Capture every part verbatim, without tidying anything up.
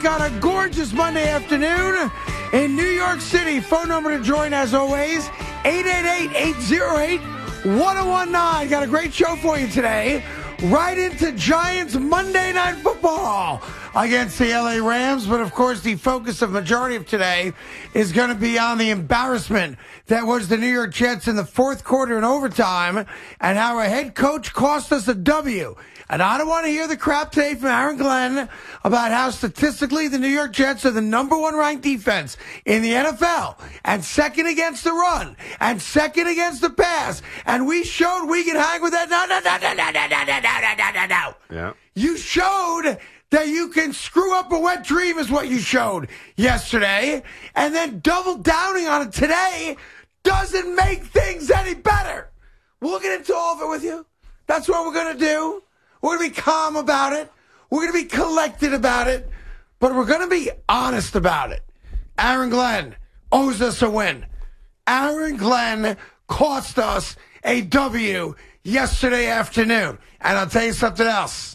Got a gorgeous Monday afternoon in New York City. Phone number to join, as always, eight eight eight, eight oh eight, one oh one nine. Got a great show for you today. Right into Giants Monday Night Football against the L A Rams. But, of course, the focus of majority of today is going to be on the embarrassment that was the New York Jets in the fourth quarter and overtime and how a head coach cost us a W. And I don't want to hear the crap today from Aaron Glenn about how statistically the New York Jets are the number one ranked defense in the N F L and second against the run and second against the pass. And we showed we can hang with that. No, no, no, no, no, no, no, no, no, no, no. Yeah. You showed that you can screw up a wet dream is what you showed yesterday. And then double downing on it today doesn't make things any better. We'll get into all of it with you. That's what we're going to do. We're going to be calm about it. We're going to be collected about it. But we're going to be honest about it. Aaron Glenn owes us a win. Aaron Glenn cost us a W yesterday afternoon. And I'll tell you something else.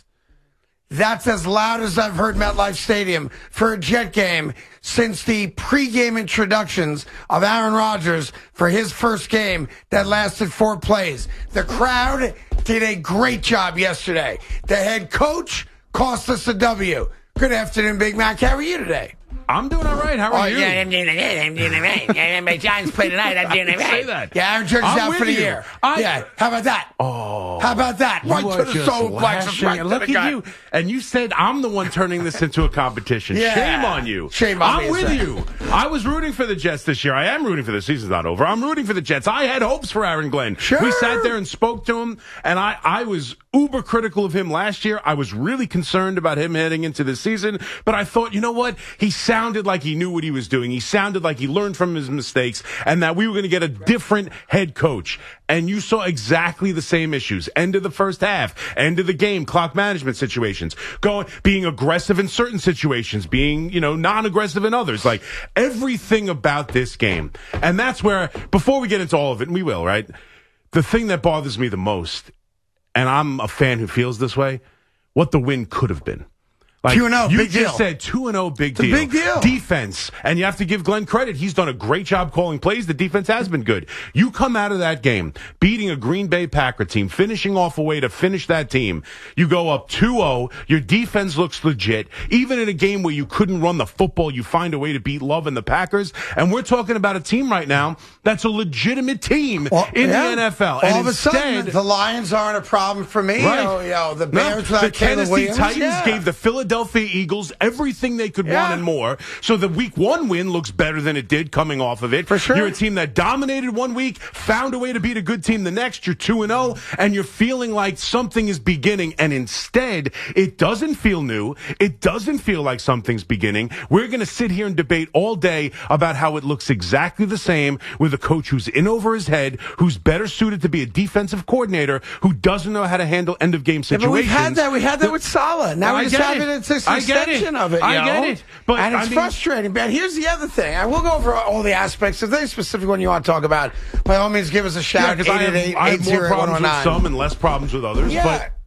That's as loud as I've heard MetLife Stadium for a Jet game since the pregame introductions of Aaron Rodgers for his first game that lasted four plays. The crowd did a great job yesterday. The head coach cost us a W. Good afternoon, Big Mac. How are you today? I'm doing all right. How are oh, you? Yeah, I'm doing all right. I'm doing all right. Yeah, my Giants play tonight. I'm doing all right. Say that. Yeah, Aaron Judge is I'm out with for the you. year. I, yeah, how about that? Oh. How about that? Right you to are the just soul plexus. Right Look to the at gut. you. And you said I'm the one turning this into a competition. Yeah. Shame on you. Shame on me. I'm with sir. you. I was rooting for the Jets this year. I am rooting for the season's not over. I'm rooting for the Jets. I had hopes for Aaron Glenn. Sure. We sat there and spoke to him, and I, I was uber critical of him last year. I was really concerned about him heading into this season, but I thought, you know what? He sounded like he knew what he was doing. He sounded like he learned from his mistakes and that we were going to get a different head coach. And you saw exactly the same issues. End of the first half, end of the game, clock management situations, going, being aggressive in certain situations, being, you know, non-aggressive in others. Like everything about this game. And that's where, before we get into all of it, and we will, right? The thing that bothers me the most, and I'm a fan who feels this way, what the win could have been. Like, two and oh, you big just deal. said two and oh, big It's a deal. big deal. Defense. And you have to give Glenn credit. He's done a great job calling plays. The defense has been good. You come out of that game, beating a Green Bay Packer team, finishing off a way to finish that team. You go up two oh. Your defense looks legit. Even in a game where you couldn't run the football, you find a way to beat Love and the Packers. And we're talking about a team right now that's a legitimate team well, in yeah. the N F L. All and of instead, a sudden, the Lions aren't a problem for me. Right. You know, you know, the No, Bears without the Caleb Tennessee Williams. Titans yeah. gave the Philadelphia Eagles everything they could Yeah. want and more. So the week one win looks better than it did coming off of it. For sure. You're a team that dominated one week, found a way to beat a good team the next. You're two and oh, and you're feeling like something is beginning. And instead, it doesn't feel new. It doesn't feel like something's beginning. We're going to sit here and debate all day about how it looks exactly the same with a coach who's in over his head, who's better suited to be a defensive coordinator, who doesn't know how to handle end of game situations. Yeah, but we've had that. We had that with Saleh. Now I we just get have it. it. It's an I get extension it. of it. I you get know? it. But, and it's I mean, frustrating. But here's the other thing. I will go over all the aspects. If there's a specific one you want to talk about, by all means, give us a shout. Yeah, because I have, I have more problems with some and less problems with others. Yeah. But